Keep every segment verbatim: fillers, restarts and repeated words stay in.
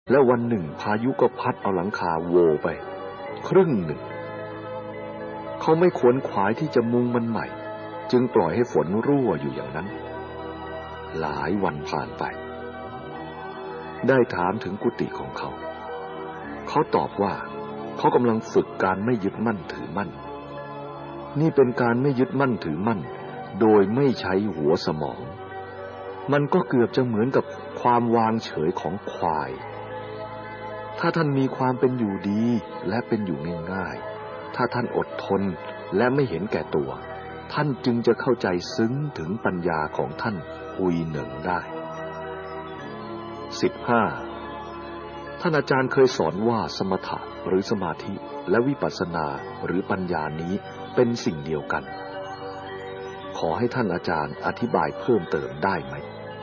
และวันหนึ่งพายุก็พัดเอาหลังคาโวไปครึ่งหนึ่งเขาไม่ขวนขวายที่จะมุงมันใหม่จึงปล่อยให้ฝนรั่วอยู่อย่างนั้นหลายวันผ่านไปได้ถามถึงกุฏิของเขาเขาตอบว่าเขากำลังฝึกการไม่ยึดมั่นถือมั่นนี่เป็นการไม่ยึดมั่นถือมั่นโดยไม่ใช้หัวสมองมันก็เกือบจะเหมือนกับความวางเฉยของควายถ้าท่านมีความเป็นอยู่ดีและเป็นอยู่ง่ายๆถ้าท่านอดทนและไม่เห็นแก่ตัวท่านจึงจะเข้าใจซึ้งถึงปัญญาของท่านหุยเหนิงได้สิบห้าท่านอาจารย์เคยสอนว่าสมถะหรือสมาธิและวิปัสสนาหรือปัญญานี้เป็นสิ่งเดียวกันขอให้ท่านอาจารย์อธิบายเพิ่มเติมได้ไหม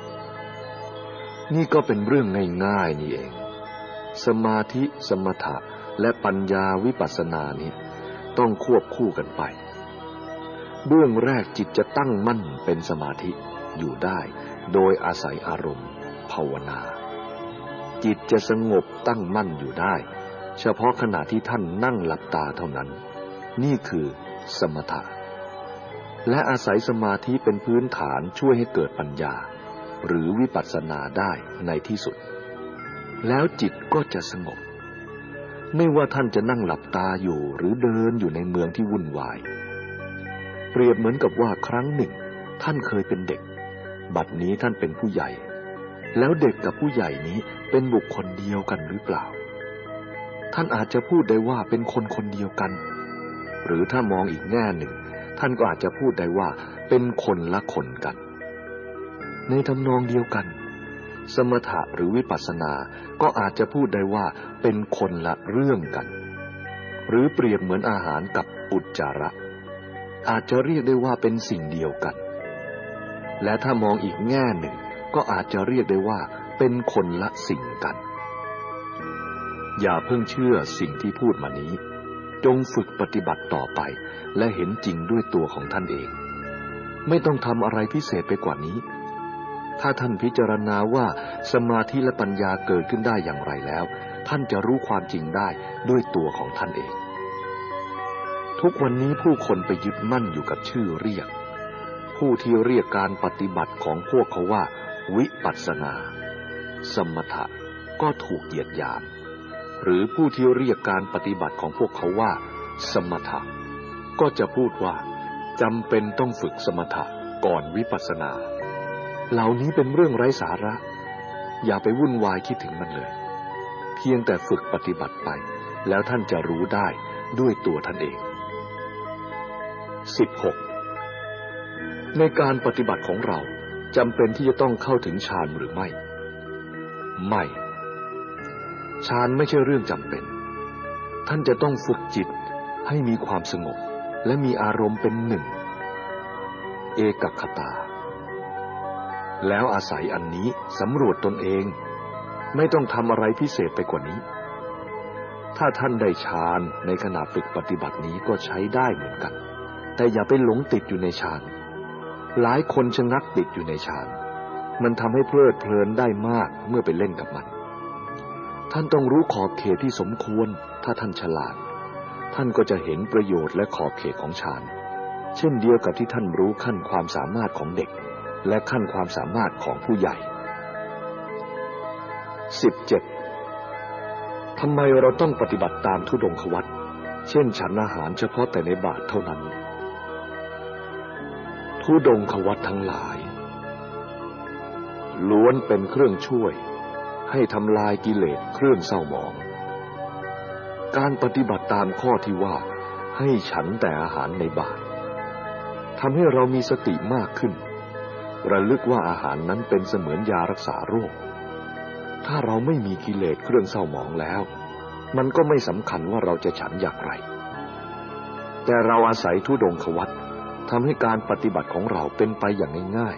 นี่ก็เป็นเรื่องง่ายๆนี่เองสมาธิสมถะและปัญญาวิปัสสนานี้ต้องควบคู่กันไปเบื้องแรกจิตจะตั้งมั่นเป็นสมาธิอยู่ได้โดยอาศัยอารมณ์ภาวนาจิตจะสงบตั้งมั่นอยู่ได้เฉพาะขณะที่ท่านนั่งหลับตาเท่านั้นนี่คือสมถะและอาศัยสมาธิเป็นพื้นฐานช่วยให้เกิดปัญญาหรือวิปัสสนาได้ในที่สุดแล้วจิตก็จะสงบไม่ว่าท่านจะนั่งหลับตาอยู่หรือเดินอยู่ในเมืองที่วุ่นวายเปรียบเหมือนกับว่าครั้งหนึ่งท่านเคยเป็นเด็กบัดนี้ท่านเป็นผู้ใหญ่แล้วเด็กกับผู้ใหญ่นี้เป็นบุคคลเดียวกันหรือเปล่าท่านอาจจะพูดได้ว่าเป็นคนคนเดียวกันหรือถ้ามองอีกแง่หนึ่งท่านก็อาจจะพูดได้ว่าเป็นคนละคนกันในทำนองเดียวกันสมถะหรือวิปัสสนาก็อาจจะพูดได้ว่าเป็นคนละเรื่องกันหรือเปรียบเหมือนอาหารกับอุจจาระอาจจะเรียกได้ว่าเป็นสิ่งเดียวกันและถ้ามองอีกแง่หนึ่งก็อาจจะเรียกได้ว่าเป็นคนละสิ่งกันอย่าเพิ่งเชื่อสิ่งที่พูดมานี้จงฝึกปฏิบัติต่อไปและเห็นจริงด้วยตัวของท่านเองไม่ต้องทำอะไรพิเศษไปกว่านี้ถ้าท่านพิจารณาว่าสมาธิและปัญญาเกิดขึ้นได้อย่างไรแล้วท่านจะรู้ความจริงได้ด้วยตัวของท่านเองทุกวันนี้ผู้คนไปยึดมั่นอยู่กับชื่อเรียกผู้ที่เรียกการปฏิบัติของพวกเขาว่าวิปัสสนาสมถะก็ถูกเหยียดหยามหรือผู้ที่เรียกการปฏิบัติของพวกเขาว่าสมถะก็จะพูดว่าจำเป็นต้องฝึกสมถะก่อนวิปัสสนาเหล่านี้เป็นเรื่องไร้สาระอย่าไปวุ่นวายคิดถึงมันเลยเพียงแต่ฝึกปฏิบัติไปแล้วท่านจะรู้ได้ด้วยตัวท่านเองสิบหกในการปฏิบัติของเราจำเป็นที่จะต้องเข้าถึงฌานหรือไม่ไม่ฌานไม่ใช่เรื่องจำเป็นท่านจะต้องฝึกจิตให้มีความสงบและมีอารมณ์เป็นหนึ่งเอกคตาแล้วอาศัยอันนี้สำรวจตนเองไม่ต้องทำอะไรพิเศษไปกว่านี้ถ้าท่านได้ฌานในขณะฝึกปฏิบัตินี้ก็ใช้ได้เหมือนกันแต่อย่าไปหลงติดอยู่ในฌานหลายคนชะงักติดอยู่ในฌานมันทำให้เพลิดเพลินได้มากเมื่อไปเล่นกับมันท่านต้องรู้ขอบเขตที่สมควรถ้าท่านฉลาดท่านก็จะเห็นประโยชน์และขอบเขตของฌานเช่นเดียวกับที่ท่านรู้ขั้นความสามารถของเด็กและขั้นความสามารถของผู้ใหญ่สิบเจ็ดทำไมเราต้องปฏิบัติตามธุดงควัตรเช่นฉันอาหารเฉพาะแต่ในบาตรเท่านั้นธุดงควัตรทั้งหลายล้วนเป็นเครื่องช่วยให้ทำลายกิเลสเครื่องเศร้าหมองการปฏิบัติตามข้อที่ว่าให้ฉันแต่อาหารในบาตรทำให้เรามีสติมากขึ้นระลึกว่าอาหารนั้นเป็นเสมือนยารักษาโรคถ้าเราไม่มีกิเลสเครื่องเศร้าหมองแล้วมันก็ไม่สำคัญว่าเราจะฉันอย่างไรแต่เราอาศัยธุดงควัตรทำให้การปฏิบัติของเราเป็นไปอย่างง่าย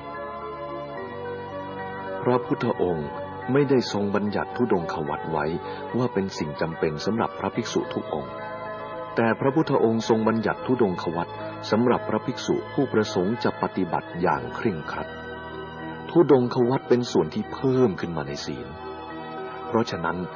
ๆพระพุทธองค์ไม่ได้ทรงบัญญัติธุดงควัตรไว้ว่าเป็นสิ่งจำเป็นสำหรับพระภิกษุทุกองค์แต่พระพุทธองค์ทรงบัญญัติธุดงควัตรสำหรับพระภิกษุผู้ประสงค์จะปฏิบัติอย่างเคร่งครัดธุดงควัตรเป็นส่วนที่เพิ่มขึ้นมาในศีลเพราะฉะนั้น